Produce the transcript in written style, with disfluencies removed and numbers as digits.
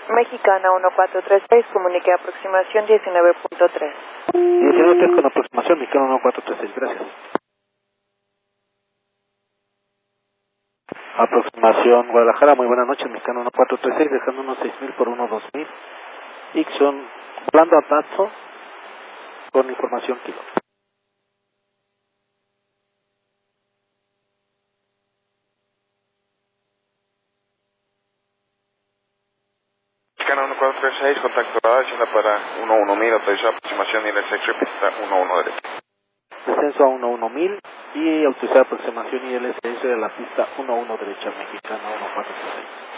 Mexicana 1436, comunique aproximación 19.3. 19.3 con aproximación, Mexicana 1436, gracias. Aproximación Guadalajara, muy buenas noches, Mexicana 1436, dejando unos 6.000 por unos 2.000. Ixon, volando a Tazo, con información kilo. Mexicana 1436, contacto radar, China para 11000, autorizado aproximación y el sector pista 11 derecha. Descenso a 11000 y autorizada aproximación ILS de la pista 11 derecha, Mexicana 1436.